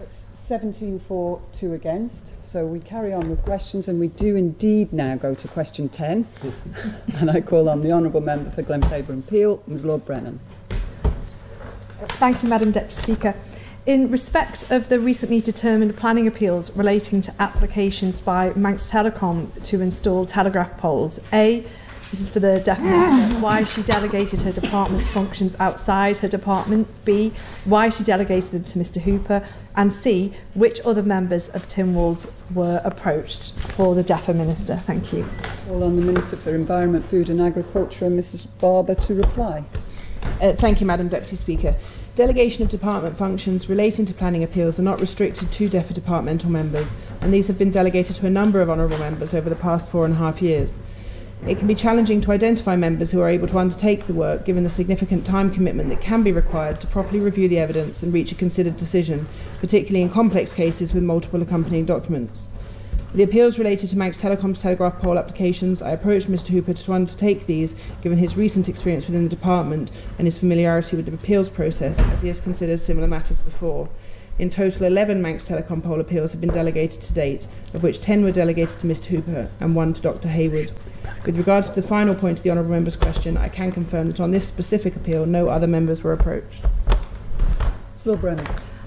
It's 17 for, 2 against. So we carry on with questions, and we do indeed now go to question 10. And I call on the Honourable Member for Glenfaber and Peel, Ms Lord Brennan. Thank you, Madam Deputy Speaker. In respect of the recently determined planning appeals relating to applications by Manx Telecom to install telegraph poles, A, this is for the Deaf Minister, why she delegated her department's functions outside her department, B, why she delegated them to Mr Hooper, and C, which other members of Tynwald were approached for the Deaf Minister. Thank you. Call on the Minister for Environment, Food and Agriculture and Mrs Barber to reply. Thank you, Madam Deputy Speaker. Delegation of department functions relating to planning appeals are not restricted to DEFA departmental members, and these have been delegated to a number of honourable members over the past 4.5 years. It can be challenging to identify members who are able to undertake the work given the significant time commitment that can be required to properly review the evidence and reach a considered decision, particularly in complex cases with multiple accompanying documents. For the appeals related to Manx Telecom's telegraph pole applications, I approached Mr Hooper to undertake these given his recent experience within the department and his familiarity with the appeals process, as he has considered similar matters before. In total, 11 Manx Telecom pole appeals have been delegated to date, of which 10 were delegated to Mr Hooper and 1 to Dr Hayward. With regards to the final point of the Honourable Member's question, I can confirm that on this specific appeal, no other members were approached. Lord Brennan.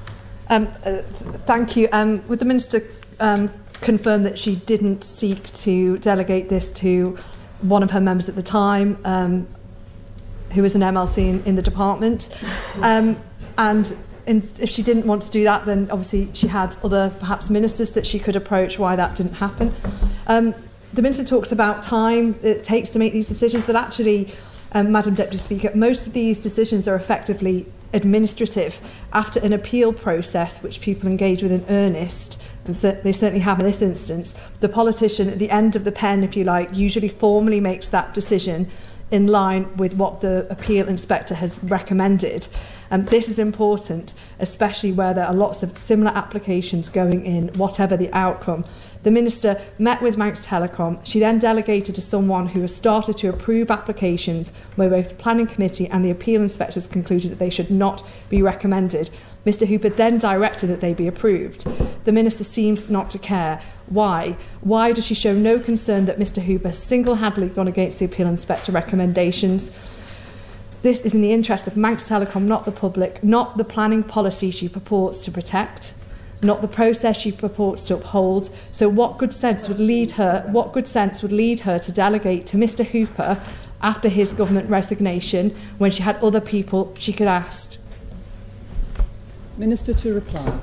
Thank you. Would the Minister confirm that she didn't seek to delegate this to one of her members at the time, who was an MLC in the department? And if she didn't want to do that, then obviously she had other perhaps ministers that she could approach why that didn't happen. The Minister talks about time it takes to make these decisions, but actually, Madam Deputy Speaker, most of these decisions are effectively administrative after an appeal process which people engage with in earnest, and they certainly have in this instance. The politician at the end of the pen, if you like, usually formally makes that decision in line with what the appeal inspector has recommended. This is important, especially where there are lots of similar applications going in, whatever the outcome. The Minister met with Manx Telecom. She then delegated to someone who has started to approve applications where both the Planning Committee and the appeal inspectors concluded that they should not be recommended. Mr Hooper then directed that they be approved. The Minister seems not to care. Why? Why does she show no concern that Mr Hooper single-handedly gone against the appeal inspector recommendations? This is in the interest of Manx Telecom, not the public, not the planning policy she purports to protect, not the process she purports to uphold. So what good sense would lead her to delegate to Mr Hooper after his government resignation when she had other people she could ask? Minister to reply.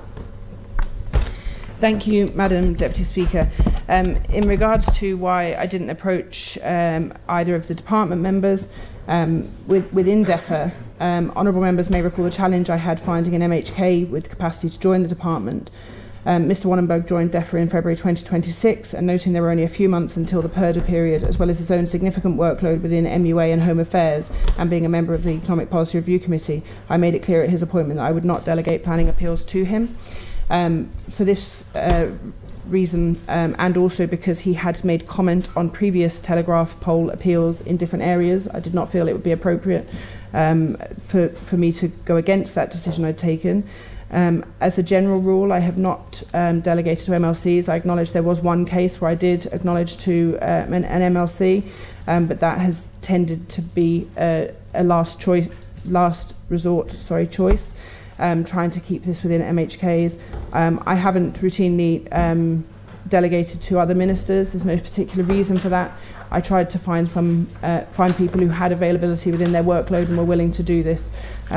Thank you, Madam Deputy Speaker. In regards to why I didn't approach either of the department members within DEFA, honourable members may recall the challenge I had finding an MHK with capacity to join the department. Mr Wannenberg joined DEFA in February 2026, and noting there were only a few months until the purdah period, as well as his own significant workload within MUA and Home Affairs, and being a member of the Economic Policy Review Committee, I made it clear at his appointment that I would not delegate planning appeals to him. For this reason, and also because he had made comment on previous telegraph pole appeals in different areas, I did not feel it would be appropriate for me to go against that decision I'd taken. As a general rule, I have not delegated to MLCs. I acknowledge there was one case where I did acknowledge to an MLC, but that has tended to be a last resort choice. Trying to keep this within MHKs. I haven't routinely delegated to other ministers. There's no particular reason for that. I tried to find people who had availability within their workload and were willing to do this.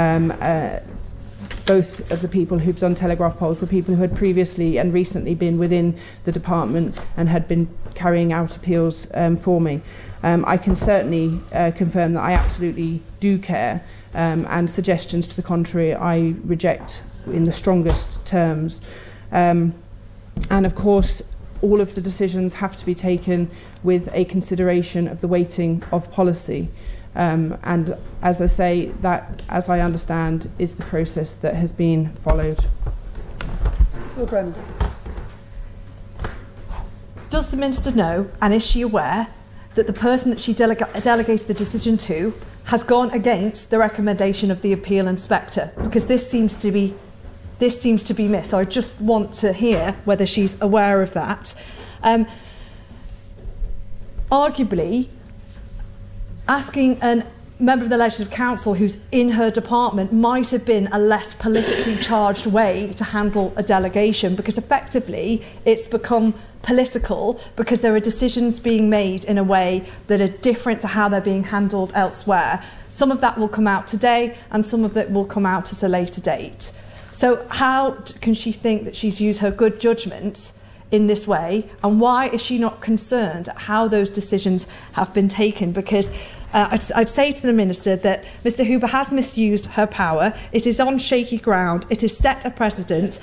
Both of the people who've done telegraph poles were people who had previously and recently been within the department and had been carrying out appeals for me. I can certainly confirm that I absolutely do care, and suggestions to the contrary I reject in the strongest terms. And of course, all of the decisions have to be taken with a consideration of the weighting of policy. And as I say, that, as I understand, is the process that has been followed. Lord Brennan. Does the Minister know, and is she aware, that the person that she delegated the decision to has gone against the recommendation of the appeal inspector? Because this seems to be this seems to be missed. So I just want to hear whether she's aware of that. Arguably, asking a member of the Legislative Council who's in her department might have been a less politically charged way to handle a delegation, because effectively it's become political because there are decisions being made in a way that are different to how they're being handled elsewhere. Some of that will come out today and some of it will come out at a later date. So how can she think that she's used her good judgment in this way, and why is she not concerned at how those decisions have been taken? Because I'd say to the Minister that Mr Hooper has misused her power. It is on shaky ground. It has set a precedent.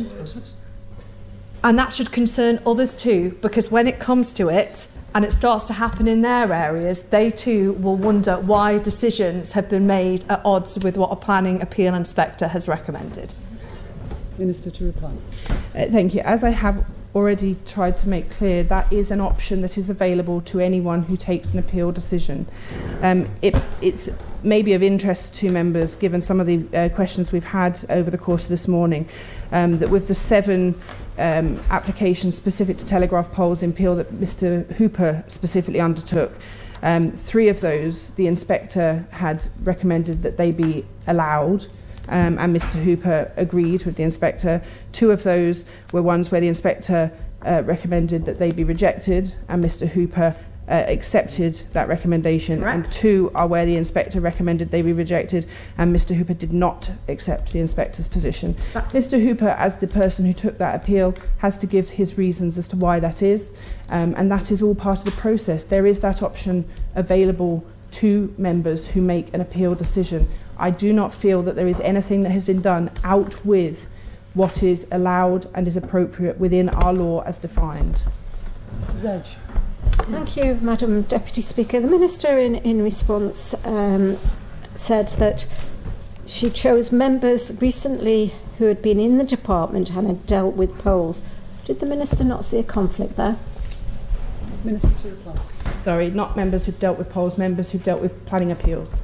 And that should concern others too, because when it comes to it and it starts to happen in their areas, they too will wonder why decisions have been made at odds with what a planning appeal inspector has recommended. Minister to reply. Thank you. As I have already tried to make clear, that is an option that is available to anyone who takes an appeal decision. It's maybe of interest to members, given some of the questions we've had over the course of this morning, that with the 7 applications specific to telegraph poles in Peel that Mr Hooper specifically undertook, 3 of those the inspector had recommended that they be allowed, and Mr Hooper agreed with the inspector. 2 of those were ones where the inspector recommended that they be rejected, and Mr Hooper accepted that recommendation. Correct. And 2 are where the inspector recommended they be rejected, and Mr Hooper did not accept the inspector's position. Mr Hooper, as the person who took that appeal, has to give his reasons as to why that is, and that is all part of the process. There is that option available to members who make an appeal decision. I do not feel that there is anything that has been done out with what is allowed and is appropriate within our law as defined. Mrs Edge. Thank you, Madam Deputy Speaker. The Minister in response said that she chose members recently who had been in the department and had dealt with polls. Did the Minister not see a conflict there? Minister to reply. Sorry, not members who've dealt with polls, members who've dealt with planning appeals.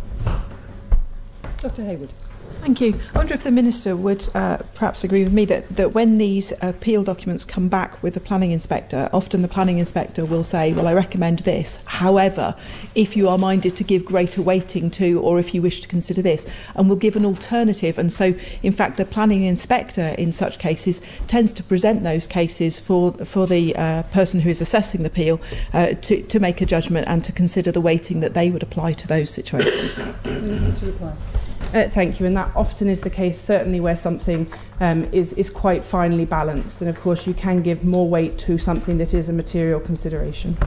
Dr Hayward. Thank you. I wonder if the Minister would perhaps agree with me that when these appeal documents come back with the planning inspector, often the planning inspector will say, well, I recommend this. However, if you are minded to give greater weighting to, or if you wish to consider this, and will give an alternative. And so, in fact, the planning inspector in such cases tends to present those cases for the person who is assessing the appeal to make a judgment and to consider the weighting that they would apply to those situations. Minister to reply. Thank you, and that often is the case, certainly where something is quite finely balanced, and of course you can give more weight to something that is a material consideration.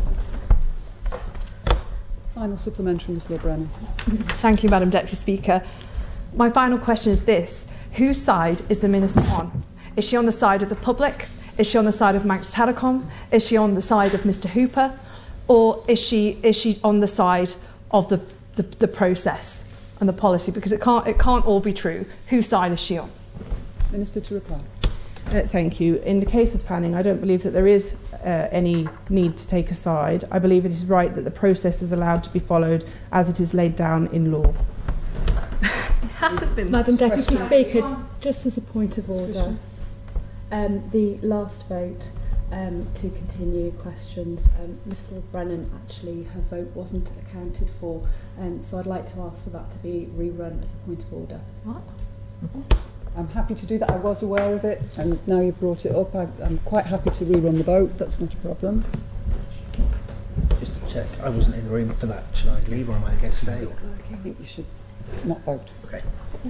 Final supplementary, Ms Lord Brennan. Thank you, Madam Deputy Speaker. My final question is this: whose side is the Minister on? Is she on the side of the public? Is she on the side of Manchester Telecom? Is she on the side of Mr Hooper? Or is she on the side of the process and the policy? Because it can't all be true. Whose side is she on? Minister to reply. Thank you. In the case of planning, I don't believe that there is any need to take a side. I believe it is right that the process is allowed to be followed as it is laid down in law. Hasn't been. Madam Deputy Speaker, just as a point of order, the last vote to continue questions, Ms Lord Brennan, actually her vote wasn't accounted for, so I'd like to ask for that to be rerun as a point of order. What? I'm happy to do that. I was aware of it, and now you've brought it up, I'm quite happy to rerun the vote. That's not a problem. Just to check, I wasn't in the room for that. Should I leave or am I going to stay? I think you should not vote. Okay.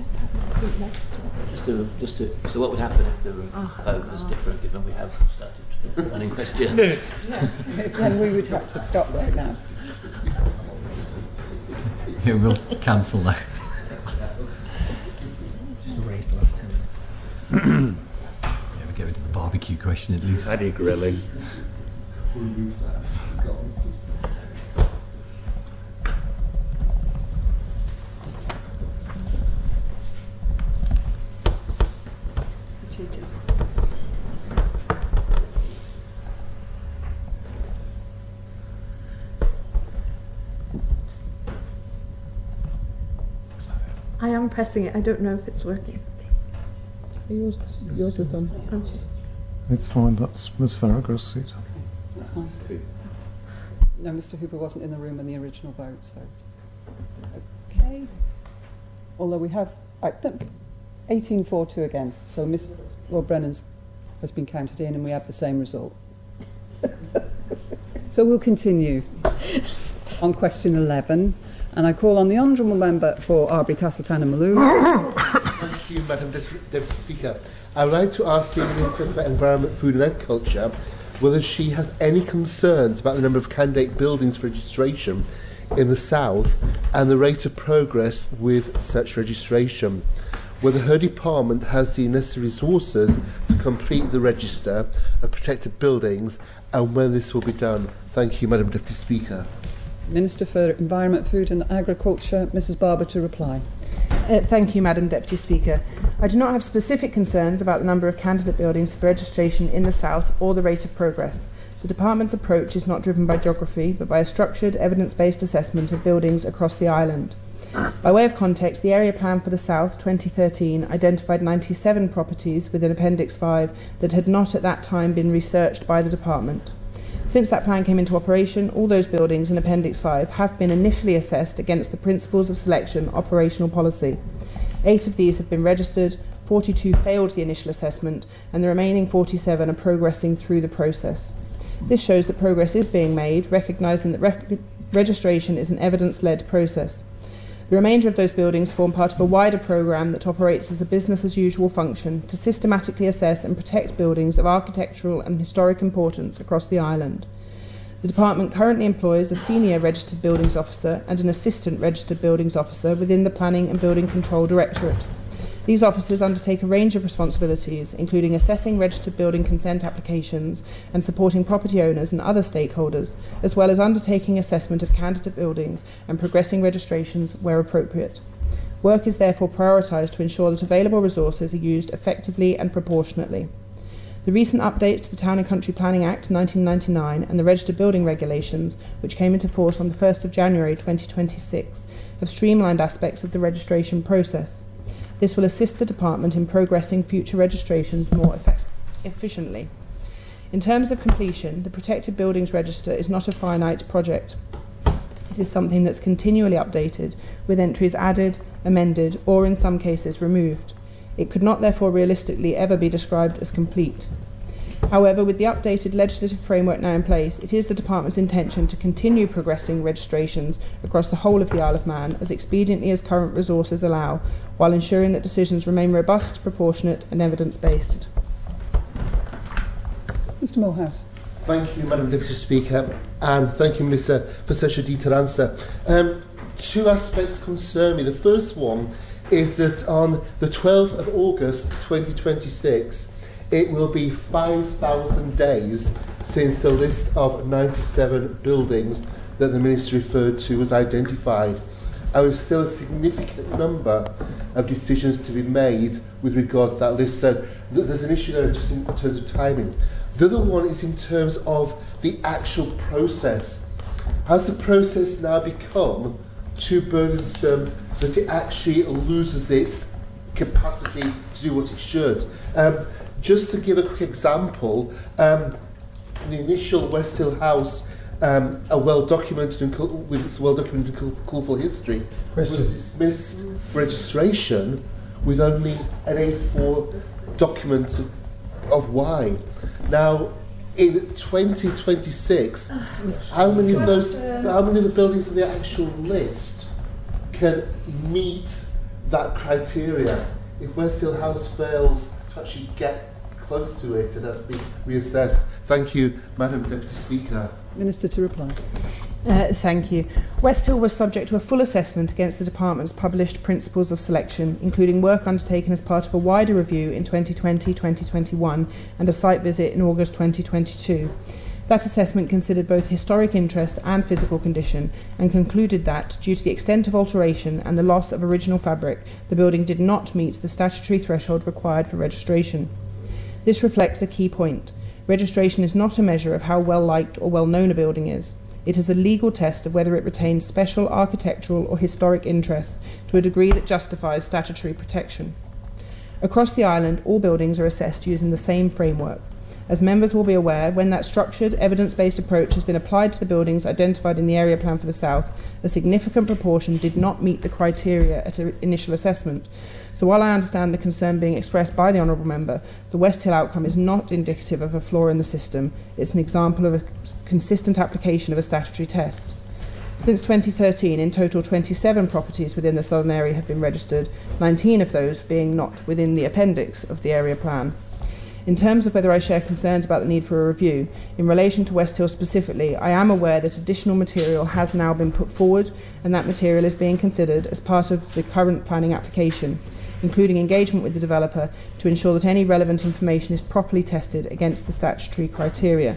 So what would happen if the vote was different, given we have started running questions? Then we would have to stop right now. Yeah, we'll cancel that. Just erase the last 10 minutes. Yeah, we'll get rid of the barbecue question at least. Paddy grilling. I am pressing it. I don't know if it's working. Yours was done. It's fine, that's Ms Farragher's seat. That's fine. No, Mr Hooper wasn't in the room in the original vote, so... Okay. Although we have 18 for, 2 against, so Ms Lord Brennan's has been counted in and we have the same result. So we'll continue on question 11, and I call on the Honourable Member for Arbury, Castletown and Maloon. Thank you, Madam Deputy Speaker. I would like to ask the Minister for Environment, Food and Agriculture whether she has any concerns about the number of candidate buildings for registration in the south and the rate of progress with such registration. Whether her department has the necessary resources to complete the register of protected buildings and when this will be done. Thank you, Madam Deputy Speaker. Minister for Environment, Food and Agriculture, Mrs Barber, to reply. Thank you, Madam Deputy Speaker. I do not have specific concerns about the number of candidate buildings for registration in the south or the rate of progress. The department's approach is not driven by geography, but by a structured, evidence-based assessment of buildings across the island. By way of context, the area plan for the south, 2013, identified 97 properties within Appendix 5 that had not at that time been researched by the department. Since that plan came into operation, all those buildings in Appendix 5 have been initially assessed against the Principles of Selection operational policy. 8 of these have been registered, 42 failed the initial assessment, and the remaining 47 are progressing through the process. This shows that progress is being made, recognising that registration is an evidence-led process. The remainder of those buildings form part of a wider programme that operates as a business-as-usual function to systematically assess and protect buildings of architectural and historic importance across the island. The department currently employs a senior registered buildings officer and an assistant registered buildings officer within the Planning and Building Control Directorate. These officers undertake a range of responsibilities, including assessing registered building consent applications and supporting property owners and other stakeholders, as well as undertaking assessment of candidate buildings and progressing registrations where appropriate. Work is therefore prioritised to ensure that available resources are used effectively and proportionately. The recent updates to the Town and Country Planning Act 1999 and the Registered Building Regulations, which came into force on the 1st of January 2026, have streamlined aspects of the registration process. This will assist the department in progressing future registrations more efficiently. In terms of completion, the Protected Buildings Register is not a finite project. It is something that's continually updated, with entries added, amended, or in some cases removed. It could not therefore realistically ever be described as complete. However, with the updated legislative framework now in place, it is the department's intention to continue progressing registrations across the whole of the Isle of Man as expediently as current resources allow, while ensuring that decisions remain robust, proportionate and evidence-based. Mr Morehouse. Thank you, Madam Deputy Speaker, and thank you, Minister, for such a detailed answer. 2 aspects concern me. The first one is that on the 12th of August 2026, it will be 5,000 days since the list of 97 buildings that the Minister referred to was identified. And there's still a significant number of decisions to be made with regard to that list. So there's an issue there just in terms of timing. The other one is in terms of the actual process. Has the process now become too burdensome that it actually loses its capacity to do what it should? Just to give a quick example, the initial West Hill House, a well-documented and with its well-documented and colourful history, was dismissed registration with only an A4 document of why. Now, in 2026, how many of the buildings on the actual list can meet that criteria? If West Hill House fails to actually get close to it, it has to be reassessed. Thank you, Madam Deputy Speaker. Minister to reply. Thank you. West Hill was subject to a full assessment against the department's published Principles of Selection, including work undertaken as part of a wider review in 2020-2021 and a site visit in August 2022. That assessment considered both historic interest and physical condition and concluded that, due to the extent of alteration and the loss of original fabric, the building did not meet the statutory threshold required for registration. This reflects a key point. Registration is not a measure of how well liked or well known a building is. It is a legal test of whether it retains special architectural or historic interests to a degree that justifies statutory protection. Across the island, all buildings are assessed using the same framework. As members will be aware, when that structured, evidence-based approach has been applied to the buildings identified in the area plan for the south, a significant proportion did not meet the criteria at initial assessment. So while I understand the concern being expressed by the Honourable Member, the West Hill outcome is not indicative of a flaw in the system. It's an example of a consistent application of a statutory test. Since 2013, in total 27 properties within the southern area have been registered, 19 of those being not within the appendix of the area plan. In terms of whether I share concerns about the need for a review, in relation to West Hill specifically, I am aware that additional material has now been put forward, and that material is being considered as part of the current planning application, including engagement with the developer to ensure that any relevant information is properly tested against the statutory criteria.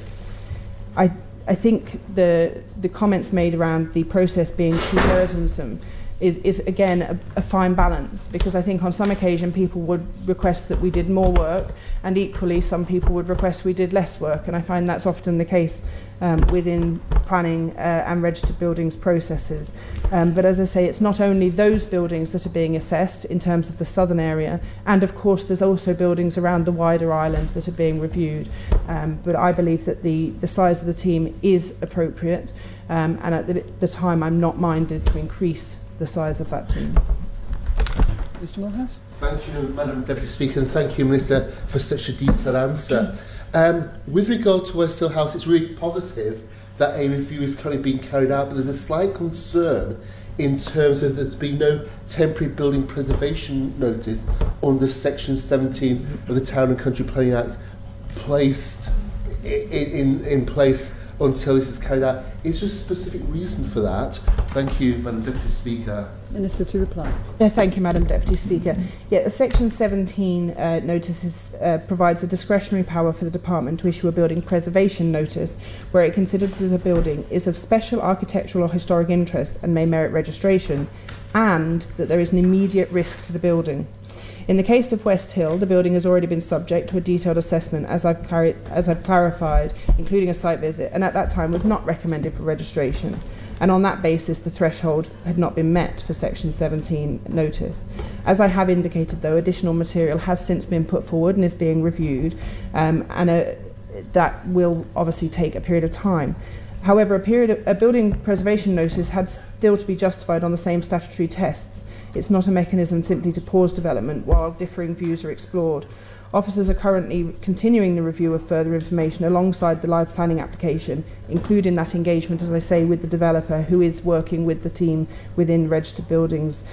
I think the comments made around the process being too burdensome is again a fine balance, because I think on some occasion people would request that we did more work, and equally some people would request we did less work, and I find that's often the case within planning and registered buildings processes. But as I say, it's not only those buildings that are being assessed in terms of the southern area, and of course there's also buildings around the wider island that are being reviewed. But I believe that the size of the team is appropriate, and at the time I'm not minded to increase the size of that team. Mr Morehouse. Thank you, Madam Deputy Speaker, and thank you, Minister, for such a detailed answer. With regard to West Hill House, it's really positive that a review is currently being carried out, but there's a slight concern in terms of there's been no temporary building preservation notice under Section 17 of the Town and Country Planning Act placed in place until this is carried out. Is there a specific reason for that? Thank you, Madam Deputy Speaker. Minister to reply. Thank you, Madam Deputy Speaker. Yeah, Section 17 notices provides a discretionary power for the Department to issue a building preservation notice where it considers that a building is of special architectural or historic interest and may merit registration, and that there is an immediate risk to the building. In the case of West Hill, the building has already been subject to a detailed assessment, as I've clarified, including a site visit, and at that time was not recommended for registration. And on that basis, the threshold had not been met for Section 17 notice. As I have indicated, though, additional material has since been put forward and is being reviewed, and that will obviously take a period of time. However, a building preservation notice had still to be justified on the same statutory tests. It's not a mechanism simply to pause development while differing views are explored. Officers are currently continuing the review of further information alongside the live planning application, including that engagement, as I say, with the developer, who is working with the team within Registered Buildings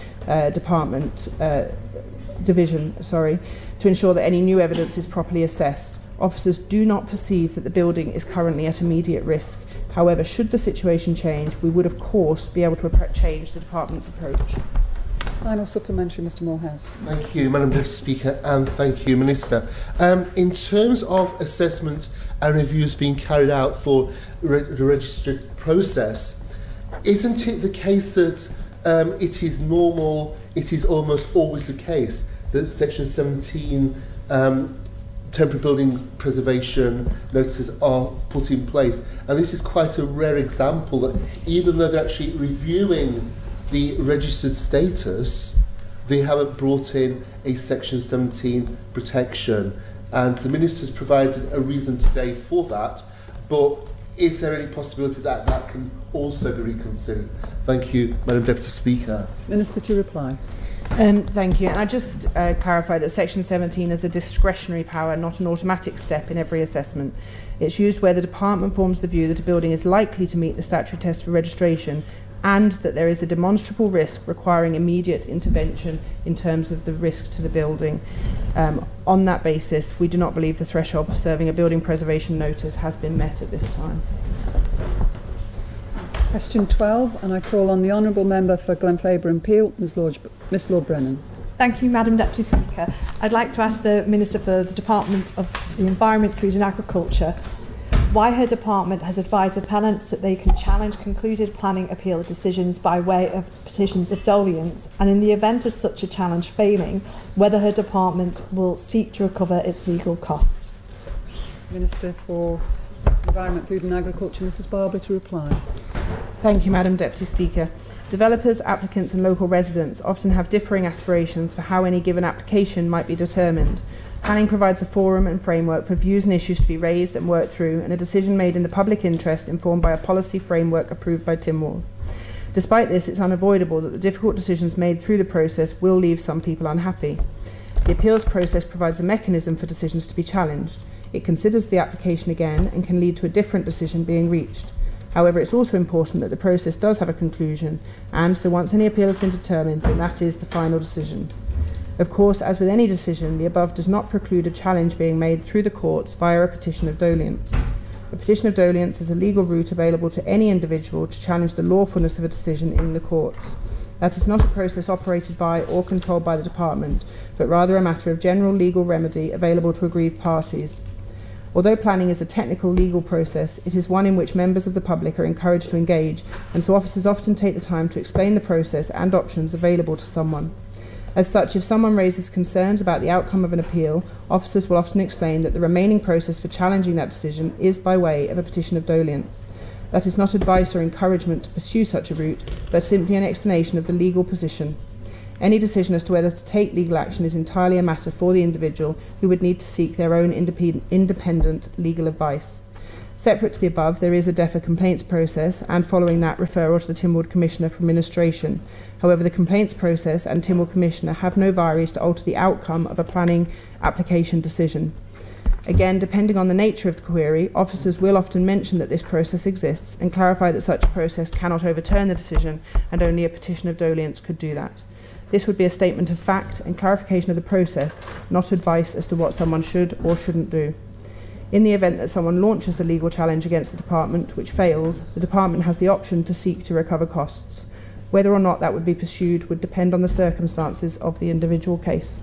Division, to ensure that any new evidence is properly assessed. Officers do not perceive that the building is currently at immediate risk. However, should the situation change, we would of course be able to change the department's approach. Final supplementary, Mr Morehouse. Thank you, Madam Deputy Speaker, and thank you, Minister. In terms of assessment and reviews being carried out for the registered process, isn't it the case that it is normal, it is almost always the case that Section 17 temporary building preservation notices are put in place? And this is quite a rare example that even though they're actually reviewing the registered status, they haven't brought in a Section 17 protection. And the Minister's provided a reason today for that, but is there any possibility that that can also be reconsidered? Thank you, Madam Deputy Speaker. Minister to reply. Thank you. And I just clarify that Section 17 is a discretionary power, not an automatic step in every assessment. It's used where the department forms the view that a building is likely to meet the statutory test for registration, and that there is a demonstrable risk requiring immediate intervention in terms of the risk to the building. On that basis, we do not believe the threshold for serving a building preservation notice has been met at this time. Question 12, and I call on the Honourable Member for Glenfaber and Peel, Miss Lord Brennan. Thank you, Madam Deputy Speaker. I'd like to ask the Minister for the Department of the Environment, Food and Agriculture why her department has advised appellants that they can challenge concluded planning appeal decisions by way of petitions of dolience, and in the event of such a challenge failing, whether her department will seek to recover its legal costs. Minister for Environment, Food and Agriculture, Mrs Barber, to reply. Thank you, Madam Deputy Speaker. Developers, applicants and local residents often have differing aspirations for how any given application might be determined. Planning provides a forum and framework for views and issues to be raised and worked through, and a decision made in the public interest informed by a policy framework approved by Tynwald. Despite this, it's unavoidable that the difficult decisions made through the process will leave some people unhappy. The appeals process provides a mechanism for decisions to be challenged. It considers the application again and can lead to a different decision being reached. However, it's also important that the process does have a conclusion, and so once any appeal has been determined, then that is the final decision. Of course, as with any decision, the above does not preclude a challenge being made through the courts via a petition of dolience. A petition of dolience is a legal route available to any individual to challenge the lawfulness of a decision in the courts. That is not a process operated by or controlled by the Department, but rather a matter of general legal remedy available to aggrieved parties. Although planning is a technical legal process, it is one in which members of the public are encouraged to engage, and so officers often take the time to explain the process and options available to someone. As such, if someone raises concerns about the outcome of an appeal, officers will often explain that the remaining process for challenging that decision is by way of a petition of dolience. That is not advice or encouragement to pursue such a route, but simply an explanation of the legal position. Any decision as to whether to take legal action is entirely a matter for the individual, who would need to seek their own independent legal advice. Separate to the above, there is a DEFA complaints process, and following that, referral to the Tynwald Commissioner for administration. However, the complaints process and Tynwald Commissioner have no varies to alter the outcome of a planning application decision. Again, depending on the nature of the query, officers will often mention that this process exists and clarify that such a process cannot overturn the decision, and only a petition of dolience could do that. This would be a statement of fact and clarification of the process, not advice as to what someone should or shouldn't do. In the event that someone launches a legal challenge against the Department which fails, the Department has the option to seek to recover costs. Whether or not that would be pursued would depend on the circumstances of the individual case.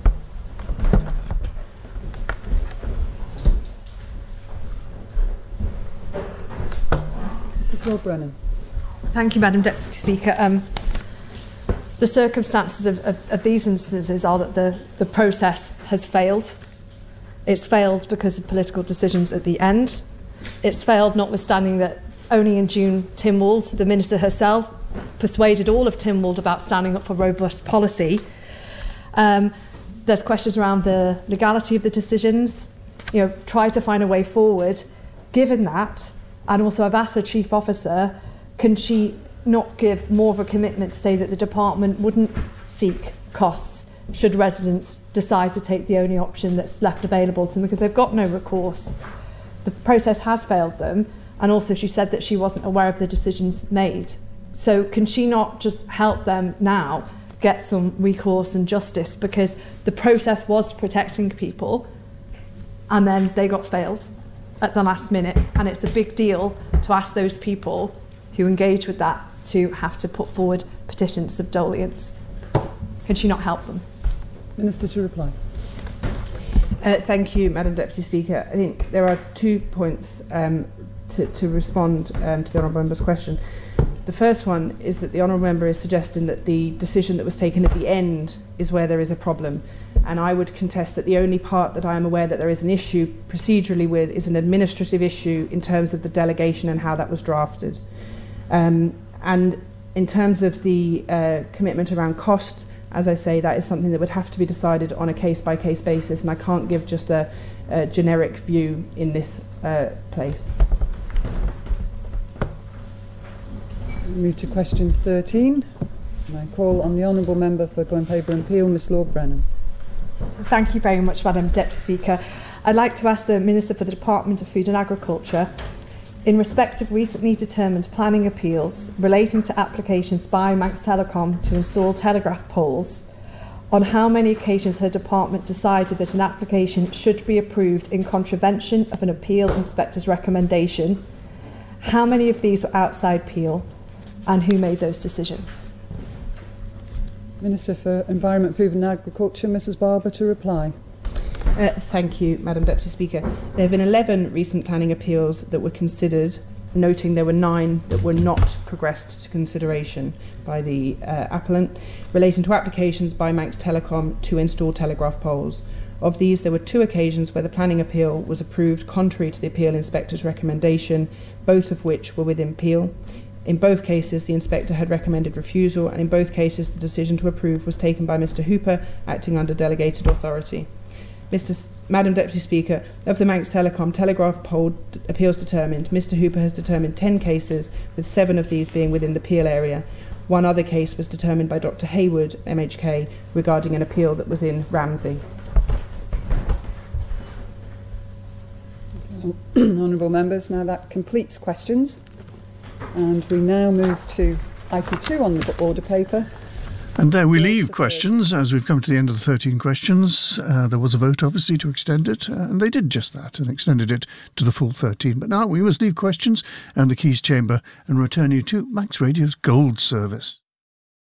Ms Lord Brennan. Thank you, Madam Deputy Speaker. The circumstances of these instances are that the process has failed. It's failed because of political decisions at the end. It's failed notwithstanding that only in June, Tynwald, the Minister herself, persuaded all of Tynwald about standing up for robust policy. There's questions around the legality of the decisions. Try to find a way forward. Given that, and also I've asked the Chief Officer, can she not give more of a commitment to say that the Department wouldn't seek costs should residents decide to take the only option that's left available to them, because they've got no recourse. The process has failed them, and also she said that she wasn't aware of the decisions made. So can she not just help them now get some recourse and justice, because the process was protecting people and then they got failed at the last minute, and it's a big deal to ask those people who engage with that to have to put forward petitions of dolience. Can she not help them? Minister to reply. Thank you, Madam Deputy Speaker. I think there are 2 points to respond to the Honourable Member's question. The first one is that the Honourable Member is suggesting that the decision that was taken at the end is where there is a problem. And I would contest that the only part that I am aware that there is an issue procedurally with is an administrative issue in terms of the delegation and how that was drafted. And in terms of the commitment around costs, as I say, that is something that would have to be decided on a case-by-case basis, and I can't give just a generic view in this place. Move to question 13. And I call on the Honourable Member for Glenpaper and Peel, Ms Lord Brennan. Thank you very much, Madam Deputy Speaker. I'd like to ask the Minister for the Department of Food and Agriculture, in respect of recently determined planning appeals relating to applications by Manx Telecom to install telegraph poles, on how many occasions her department decided that an application should be approved in contravention of an appeal inspector's recommendation, how many of these were outside Peel, and who made those decisions? Minister for Environment, Food and Agriculture, Mrs Barber, to reply. Thank you, Madam Deputy Speaker. There have been 11 recent planning appeals that were considered, noting there were 9 that were not progressed to consideration by the appellant, relating to applications by Manx Telecom to install telegraph poles. Of these, there were 2 occasions where the planning appeal was approved contrary to the appeal inspector's recommendation, both of which were within Peel. In both cases, the inspector had recommended refusal, and in both cases, the decision to approve was taken by Mr Hooper, acting under delegated authority. Madam Deputy Speaker, of the Manx Telecom Telegraph Poll appeals determined, Mr Hooper has determined 10 cases, with 7 of these being within the appeal area. One other case was determined by Dr Hayward, MHK, regarding an appeal that was in Ramsey. Honourable members, now that completes questions, and we now move to item 2 on the order paper. And there we leave questions, as we've come to the end of the 13 questions. There was a vote, obviously, to extend it, and they did just that and extended it to the full 13. But now we must leave questions and the Keys Chamber and return you to Manx Radio's Gold Service.